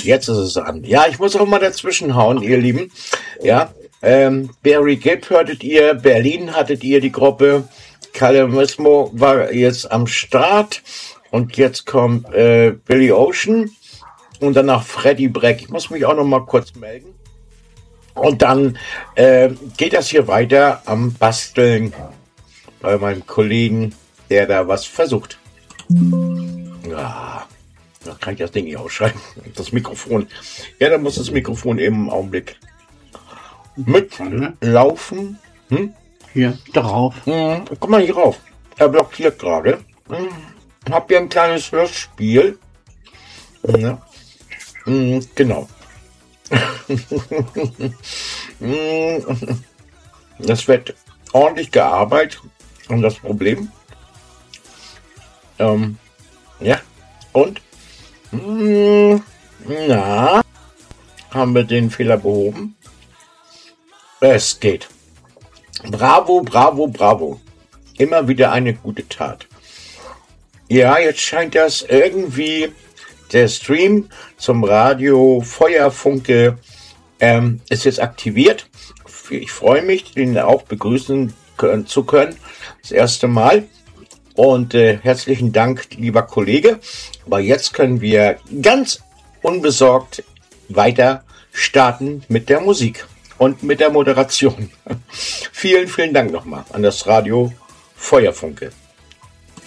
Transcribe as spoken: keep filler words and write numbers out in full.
Jetzt ist es an. Ja, ich muss auch mal dazwischen hauen, ihr Lieben. Ja, ähm, Barry Gibb hörtet ihr, Berlin hattet ihr die Gruppe, Calamismo war jetzt am Start und jetzt kommt äh, Billy Ocean und danach Freddie Breck. Ich muss mich auch noch mal kurz melden. Und dann äh, geht das hier weiter am Basteln bei meinem Kollegen, der da was versucht. Ja, da kann ich das Ding nicht ausschalten. Das Mikrofon. Ja, da muss das Mikrofon eben im Augenblick mitlaufen. Hm? Hier drauf. Hm, guck mal hier rauf. Er blockiert gerade. Hm. Hab hier ein kleines Hörspiel. Ja. Hm, genau. Das wird ordentlich gearbeitet. Und das Problem. Ähm, ja. Und? Hm, na. Haben wir den Fehler behoben? Es geht. Bravo, bravo, bravo. Immer wieder eine gute Tat. Ja, jetzt scheint das irgendwie der Stream zum Radio Feuerfunke ähm, ist jetzt aktiviert. Ich freue mich, den auch begrüßen können, zu können. Das erste Mal. Und äh, herzlichen Dank, lieber Kollege. Aber jetzt können wir ganz unbesorgt weiter starten mit der Musik und mit der Moderation. Vielen, vielen Dank nochmal an das Radio Feuerfunke.